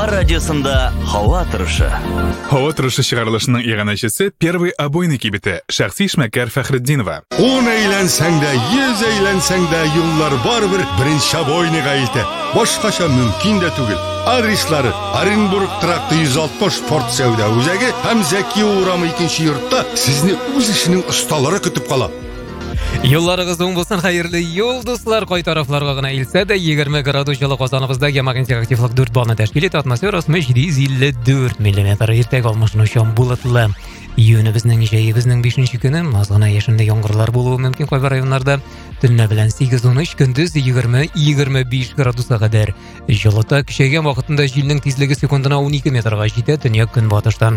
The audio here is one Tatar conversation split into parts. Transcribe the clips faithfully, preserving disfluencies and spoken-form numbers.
Болгар радиосында һава торышы. Һава торышы чыгарылышының иганәчесе первый обойный кибете шәхси эшмәкәр Фәхретдинова. Он әйләнсәң дә, йөз әйләнсәң дә юллар барыбер беренче обойныйга илтә. Башкача мөмкин дә түгел. Адреслары Оренбург тракты йөз алтмыш спорт сәүдә үзәге һәм Зәки урамы икенче йортта сезне үз эшенең осталары көтеп кала. Юлларыгыз оң булсын, хәерле юл дуслар. Кай тарафларга гына илсә дә егерме градус җылы Казаныбызда геомагнитик активлык дүрт балны тәшкил итә. Атмосферасы җиде йөз илле дүрт миллиметр. Иртәгә алмашыну чам булытлы. Июнебезнең җәебезнең бишенче көне азгына яшендә яңгырлар булуы мөмкин кайбер районнарда. Төнлә белән сигез унөч, көндез егерме егерме биш градуска кадәр җылыта. Кичәгә вакытында җилнең тизлеге секундына он ике метрга җитә. Төньяк көнбатыштан.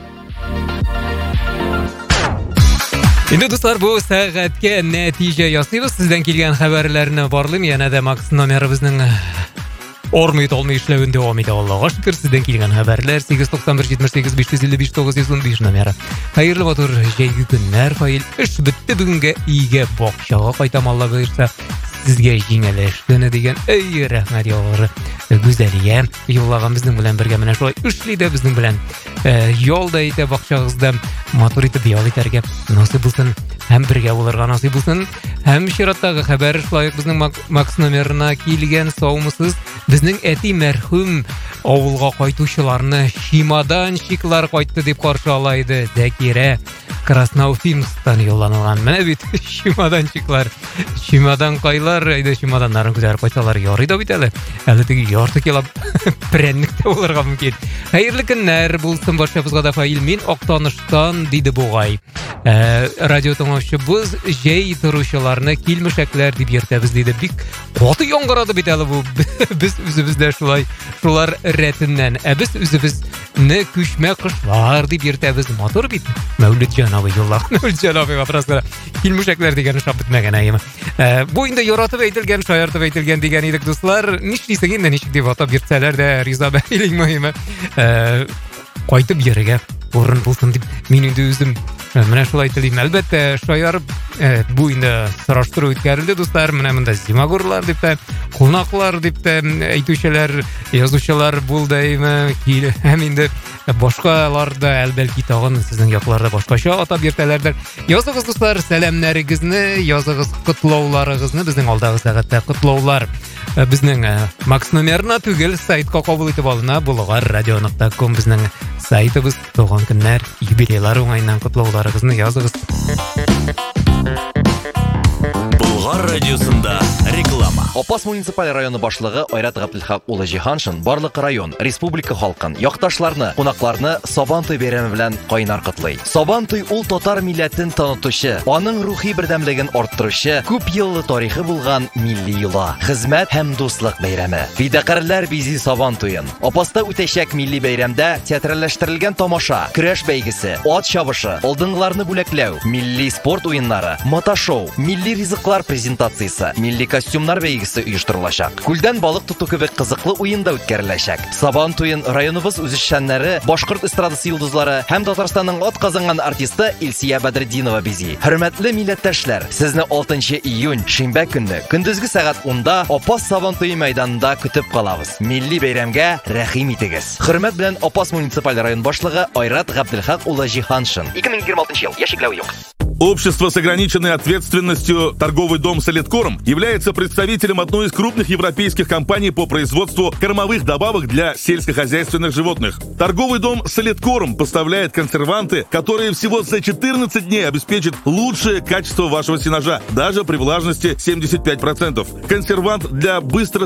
Инде дуслар, бу сәгатькә нәтиҗә ясыйбыз. Сездән килгән хәбәрләрне барлыйм. Янә дә Макс номерыбызның ормый толмый эшләвен дәвам итә. Аллага шөкер, сездән килгән хәбәрләр сигез туксан бер җитмеш сигез биш йөз илле биш тугыз йөз ун биш номеры. Хәерле матур җәйге көннәр, фаил эш бетте, бүгенгә өйгә бакчага кайтам, Алла бирсә. Сезгә җиңелешкәне дигән эй рәхмәт ялгыры. Гүзәлия юллаган безнең белән бергә менә шулай эшли дә безнең белән ялда итә бакчагызда, матур итеп ял итәргә насыйп булсын, һәм бергә булырга насыйп булсын. Һәм чираттагы хәбәр шулай безнең Макс номерына килгән, саумысыз. Безнең әти мәрхүм авылга кайтучыларны чемоданчиклар кайтты дип каршы ала иде. Зәкирә Красноуфимсктан юлланылган. Менә бит чемоданчиклар. Чемодан кайлар, әйдә чемоданнарын күтәреп кайтсалар ярый да бит әле. Әле теге ярты кило прәнник тә булырга мөмкин. Хәерле көннәр булсын барчабызга да, фаил. Мин Актаныштан, диде бугай. Э, радио тыңлаучыбыз җәй торучыларны килмешәкләр дип йөртәбез диде. Бик каты яңгырады бит әле бу. Без үзебездә шулай, шулар рәтеннән. Ә без үзебезне күчмә кышлар дип йөртәбез. Матур бит. Мәүлидҗан абый юллар. Мәүлидҗан абыйга просто килмешәкләр дигән шап бетмәгән әйеме. Э, бу инде яратып әйтелгән, шаяртып әйтелгән дигән идек дуслар. Нишлисең инде, ничек дип атап йөртсәләр дә риза бәйлең мөһиме. Э, кайтып йөрергә урын булсын дип мин инде үзем менә шулай телим. Әлбәттә, шаярып бу инде сораштыру үткәрелде дуслар. Менә монда зимагурлар дип тә, кунаклар дип тә әйтүчеләр, язучылар булды. Һәм инде башкалар да әлбәлки тагын сезнең якларда башкача атап йөртәләрдер. Языгыз дуслар, сәламнәрегезне, языгыз, котлауларыгызны. Безнең алдагы сәгатьтә котлаулар безнең Макс номерына түгел, сайтка кабул итеп алына. Болгар радио нокта ком безнең сайтыбыз. Туган көннәр, юбилейлар уңайыннан котлауларыгызны языгыз. Болгар радиосында реклама. Апас муниципаль районы башлыгы Айрат Габделхак улы Җиһаншин барлык район, республика халкын, якташларны, кунакларны Сабантуй бәйрәме белән кайнар котлый. Сабантуй ул татар милләтен танытучы, аның рухи бердәмлеген арттыручы, күп еллы тарихы булган милли йола, хезмәт һәм дуслык бәйрәме. Фидакарлар бизи Сабантуен. Апаста үтәчәк милли бәйрәмдә театральләштерелгән тамаша, көрәш бәйгесе, ат чабышы, алдынгыларны бүләкләү, милли спорт уеннары, мотошоу, милли ризыклар презентациясе, милли костюмнар бәйгесе оештырылачак. Күлдән балык тоту кебек кызыклы уенда үткәреләчәк. Сабантуен районыбыз үзешчәннәре, башкорт эстрадасы йолдызлары һәм Татарстанның атказанган артисты Илсия Бәдретдинова бизи. Хөрмәтле милләттәшләр, сезне алтынчы июнь шимбә көнне көндезге сәгать унда Апас Сабантуй мәйданында көтеп калабыз. Милли бәйрәмгә рәхим итегез. Хөрмәт белән Апас муниципаль район башлыгы Айрат Габделхак улы Җиһаншин. ике мең егерме алтынчы ел. Яшикләү юк. Общество с ограниченной ответственностью «Торговый дом Солидкорм» является представителем одной из крупных европейских компаний по производству кормовых добавок для сельскохозяйственных животных. Торговый дом Солидкорм поставляет консерванты, которые всего за четырнадцать дней обеспечат лучшее качество вашего сенажа, даже при влажности семьдесят пять процентов. Консервант для быстро